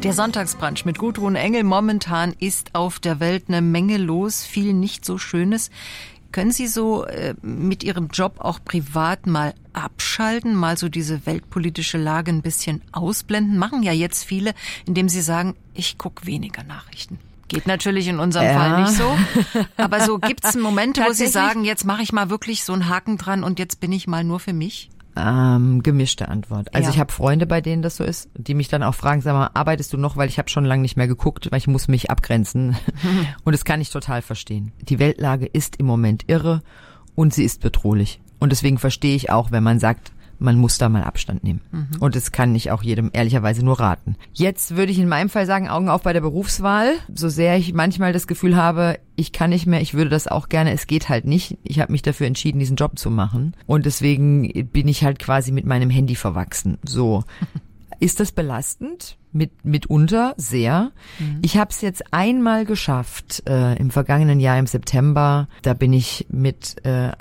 Der Sonntagsbrunch mit Gudrun Engel. Momentan ist auf der Welt eine Menge los, viel nicht so Schönes. Können Sie so mit Ihrem Job auch privat mal abschalten, mal so diese weltpolitische Lage ein bisschen ausblenden? Machen ja jetzt viele, indem sie sagen, ich gucke weniger Nachrichten. Geht natürlich in unserem Fall nicht so. Aber so gibt's Momente, wo Sie sagen, jetzt mache ich mal wirklich so einen Haken dran und jetzt bin ich mal nur für mich? Gemischte Antwort. Also ich habe Freunde, bei denen das so ist, die mich dann auch fragen, sag mal, arbeitest du noch, weil ich habe schon lange nicht mehr geguckt, weil ich muss mich abgrenzen. Und das kann ich total verstehen. Die Weltlage ist im Moment irre und sie ist bedrohlich. Und deswegen verstehe ich auch, wenn man sagt, man muss da mal Abstand nehmen. Und das kann ich auch jedem ehrlicherweise nur raten. Jetzt würde ich in meinem Fall sagen, Augen auf bei der Berufswahl. So sehr ich manchmal das Gefühl habe, ich kann nicht mehr, ich würde das auch gerne, es geht halt nicht. Ich habe mich dafür entschieden, diesen Job zu machen. Und deswegen bin ich halt quasi mit meinem Handy verwachsen. So. Ist das belastend? Mitunter sehr. Ich habe es jetzt einmal geschafft, im vergangenen Jahr im September. Da bin ich mit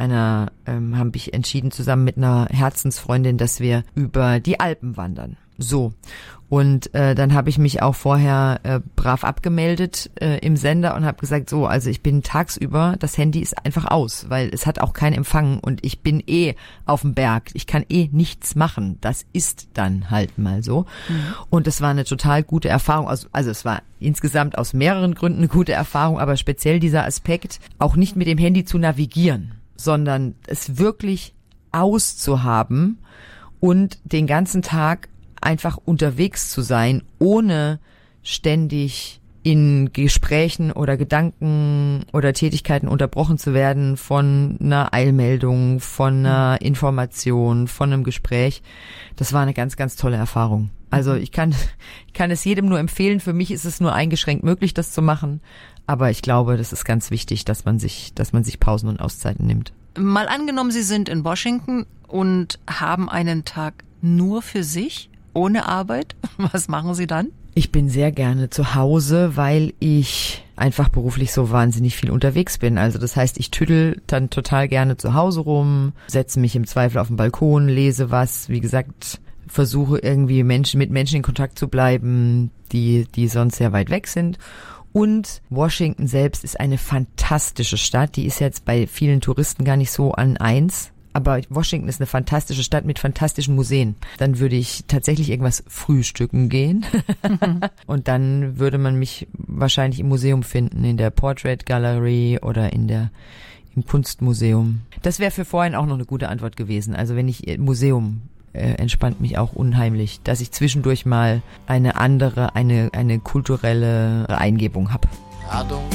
habe ich entschieden zusammen mit einer Herzensfreundin, dass wir über die Alpen wandern. So. Und dann habe ich mich auch vorher brav abgemeldet im Sender und habe gesagt, so, also ich bin tagsüber, das Handy ist einfach aus, weil es hat auch keinen Empfang und ich bin auf dem Berg. Ich kann nichts machen. Das ist dann halt mal so. Und es war eine total gute Erfahrung. Also es war insgesamt aus mehreren Gründen eine gute Erfahrung, aber speziell dieser Aspekt, auch nicht mit dem Handy zu navigieren, sondern es wirklich auszuhaben und den ganzen Tag einfach unterwegs zu sein, ohne ständig in Gesprächen oder Gedanken oder Tätigkeiten unterbrochen zu werden von einer Eilmeldung, von einer Information, von einem Gespräch. Das war eine ganz, ganz tolle Erfahrung. Also ich kann es jedem nur empfehlen. Für mich ist es nur eingeschränkt möglich, das zu machen. Aber ich glaube, das ist ganz wichtig, dass man sich Pausen und Auszeiten nimmt. Mal angenommen, Sie sind in Washington und haben einen Tag nur für sich, ohne Arbeit. Was machen Sie dann? Ich bin sehr gerne zu Hause, weil ich einfach beruflich so wahnsinnig viel unterwegs bin. Also das heißt, ich tüdel dann total gerne zu Hause rum, setze mich im Zweifel auf den Balkon, lese was. Wie gesagt, versuche irgendwie mit Menschen in Kontakt zu bleiben, die sonst sehr weit weg sind. Und Washington selbst ist eine fantastische Stadt. Die ist jetzt bei vielen Touristen gar nicht so an eins. Aber Washington ist eine fantastische Stadt mit fantastischen Museen. Dann würde ich tatsächlich irgendwas frühstücken gehen. Und dann würde man mich wahrscheinlich im Museum finden, in der Portrait Gallery oder im Kunstmuseum. Das wäre für vorhin auch noch eine gute Antwort gewesen. Also Museum entspannt mich auch unheimlich, dass ich zwischendurch mal eine kulturelle Eingebung habe.